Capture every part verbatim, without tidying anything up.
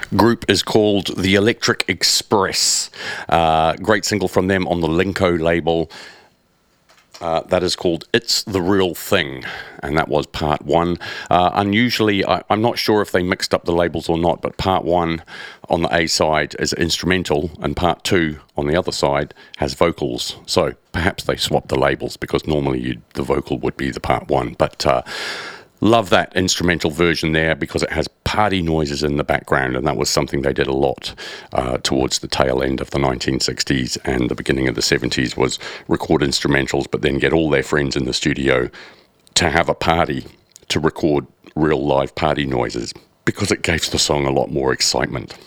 Group is called The Electric Express. Uh, great single from them on the Linko label. Uh, that is called It's the Real Thing, and that was part one. Uh, unusually, I, I'm not sure if they mixed up the labels or not, but part one on the A side is instrumental, and part two on the other side has vocals. So perhaps they swapped the labels, because normally you'd, the vocal would be the part one. But uh, love that instrumental version there, because it has party noises in the background, and that was something they did a lot uh, towards the tail end of the nineteen sixties and the beginning of the seventies, was record instrumentals but then get all their friends in the studio to have a party to record real live party noises, because it gave the song a lot more excitement.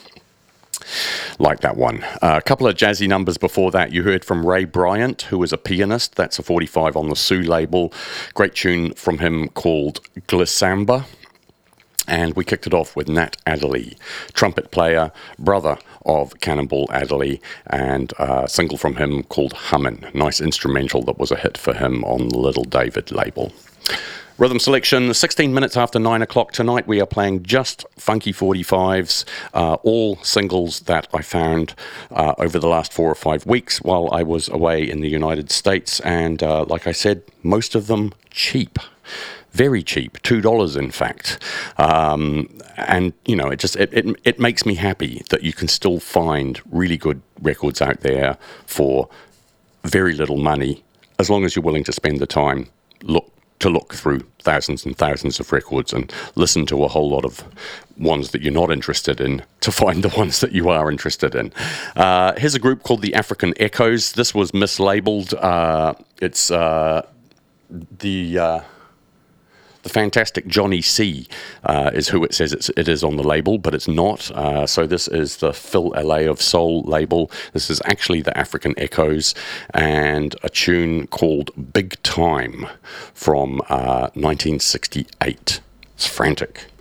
Like that one. Uh, a couple of jazzy numbers before that. You heard from Ray Bryant, who is a pianist. That's a forty-five on the Sue label. Great tune from him called Glissamba. And we kicked it off with Nat Adderley, trumpet player, brother of Cannonball Adderley, and a single from him called Hummin'. Nice instrumental that was a hit for him on the Little David label. Rhythm selection, sixteen minutes after nine o'clock tonight. We are playing just funky forty-fives, uh, all singles that I found uh, over the last four or five weeks while I was away in the United States. And uh, like I said, most of them cheap. Very cheap, two dollars in fact. Um, and, you know, it just, it, it, it makes me happy that you can still find really good records out there for very little money, as long as you're willing to spend the time look to look through thousands and thousands of records and listen to a whole lot of ones that you're not interested in to find the ones that you are interested in. Uh, here's a group called the African Echoes. This was mislabeled. Uh, it's uh, the... Uh, The fantastic Johnny C uh, is who it says it's, it is on the label, but it's not. Uh, so this is the Phil L A of Soul label. This is actually the African Echoes, and a tune called Big Time from uh, nineteen sixty-eight. It's frantic.